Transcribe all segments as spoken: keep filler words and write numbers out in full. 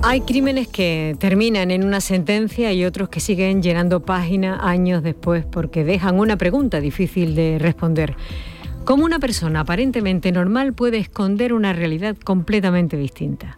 Hay crímenes que terminan en una sentencia y otros que siguen llenando páginas años después porque dejan una pregunta difícil de responder. ¿Cómo una persona aparentemente normal puede esconder una realidad completamente distinta?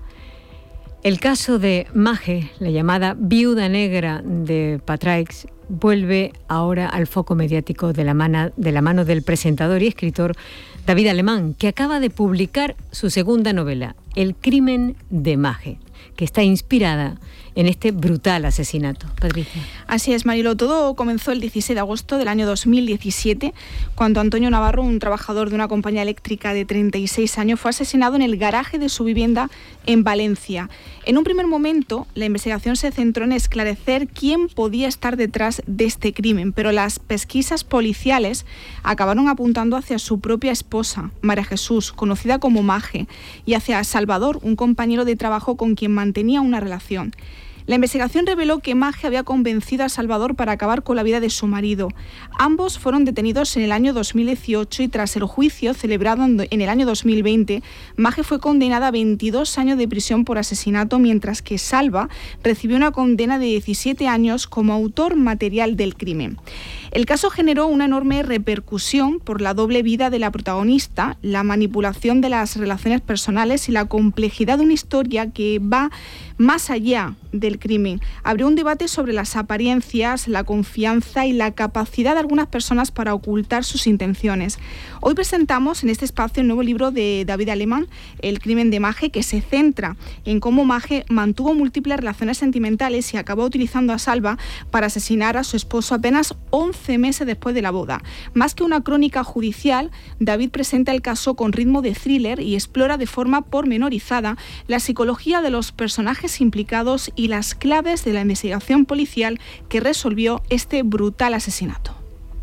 El caso de Mage, la llamada viuda negra de Patraix, vuelve ahora al foco mediático de la, mano, de la mano del presentador y escritor David Alemán, que acaba de publicar su segunda novela, El crimen de Mage, que está inspirada en este brutal asesinato. Patricia. Así es, Marilo. Todo comenzó el dieciséis de agosto del año dos mil diecisiete, cuando Antonio Navarro, un trabajador de una compañía eléctrica de treinta y seis años, fue asesinado en el garaje de su vivienda en Valencia. En un primer momento, la investigación se centró en esclarecer quién podía estar detrás de este crimen, pero las pesquisas policiales acabaron apuntando hacia su propia esposa, María Jesús, conocida como Mage, y hacia Salvador, un compañero de trabajo con quien mantenía una relación. La investigación reveló que Mage había convencido a Salvador para acabar con la vida de su marido. Ambos fueron detenidos en el año dos mil dieciocho y tras el juicio celebrado en el año dos mil veinte, Mage fue condenada a veintidós años de prisión por asesinato, mientras que Salva recibió una condena de diecisiete años como autor material del crimen. El caso generó una enorme repercusión por la doble vida de la protagonista, la manipulación de las relaciones personales y la complejidad de una historia que va más allá del crimen. Abrió un debate sobre las apariencias, la confianza y la capacidad de algunas personas para ocultar sus intenciones. Hoy presentamos en este espacio el nuevo libro de David Alemán, El crimen de Mage, que se centra en cómo Mage mantuvo múltiples relaciones sentimentales y acabó utilizando a Salva para asesinar a su esposo apenas once meses después de la boda. Más que una crónica judicial, David presenta el caso con ritmo de thriller y explora de forma pormenorizada la psicología de los personajes implicados y las claves de la investigación policial que resolvió este brutal asesinato.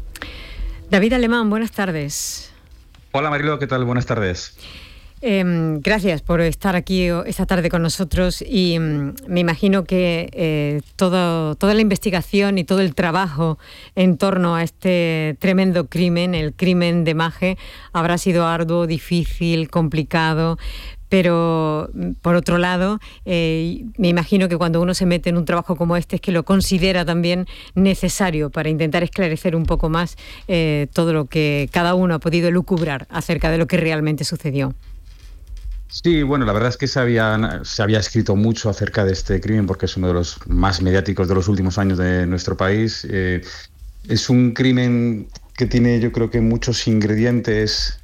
David Alemán, buenas tardes. Hola Marilo, ¿qué tal? Buenas tardes. Eh, gracias por estar aquí esta tarde con nosotros y um, me imagino que eh, todo, toda la investigación y todo el trabajo en torno a este tremendo crimen, el crimen de Mage, habrá sido arduo, difícil, complicado. Pero, por otro lado, eh, me imagino que cuando uno se mete en un trabajo como este es que lo considera también necesario para intentar esclarecer un poco más eh, todo lo que cada uno ha podido elucubrar acerca de lo que realmente sucedió. Sí, bueno, la verdad es que se había, se había escrito mucho acerca de este crimen porque es uno de los más mediáticos de los últimos años de nuestro país. Eh, es un crimen que tiene, yo creo que, muchos ingredientes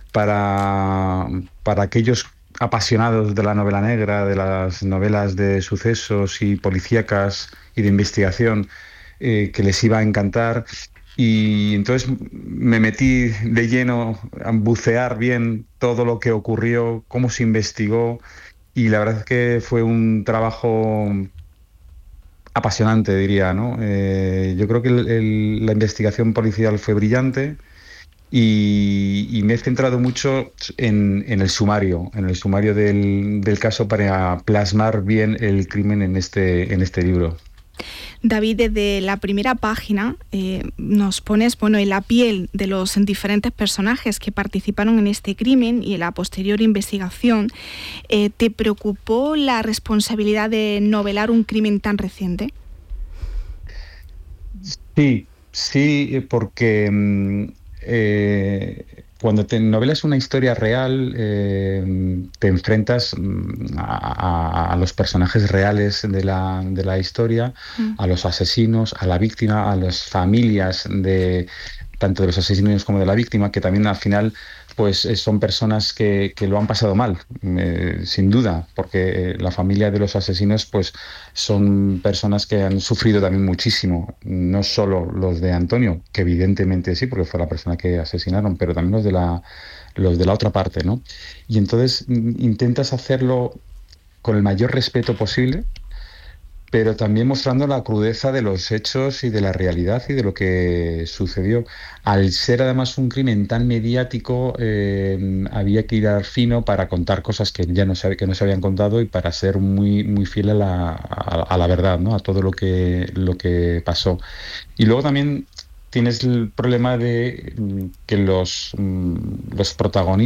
para, para aquellos apasionados de la novela negra, de las novelas de sucesos y policíacas y de investigación, eh, que les iba a encantar. Y entonces me metí de lleno a bucear bien todo lo que ocurrió, cómo se investigó, y la verdad es que fue un trabajo apasionante, diría, ¿no? Eh, yo creo que el, el, la investigación policial fue brillante. Y, y me he centrado mucho en, en el sumario, en el sumario del, del caso para plasmar bien el crimen en este, en este libro. David, desde la primera página eh, nos pones bueno, en la piel de los diferentes personajes que participaron en este crimen y en la posterior investigación. Eh, ¿Te preocupó la responsabilidad de novelar un crimen tan reciente? Sí, sí, porque Mm, Eh, cuando te novelas una historia real, eh, te enfrentas a, a, a los personajes reales de la, de la historia, mm. a los asesinos, a la víctima, a las familias de tanto de los asesinos como de la víctima, que también al final pues son personas que, que lo han pasado mal, eh, sin duda, porque la familia de los asesinos pues son personas que han sufrido también muchísimo, no solo los de Antonio, que evidentemente sí, porque fue la persona que asesinaron, pero también los de la, los de la otra parte, ¿no? Y entonces intentas hacerlo con el mayor respeto posible, pero también mostrando la crudeza de los hechos y de la realidad y de lo que sucedió. Al ser además un crimen tan mediático, eh, había que ir al fino para contar cosas que ya no se, que no se habían contado y para ser muy, muy fiel a la, a, a la verdad, ¿no? A todo lo que, lo que pasó. Y luego también tienes el problema de que los, los protagonistas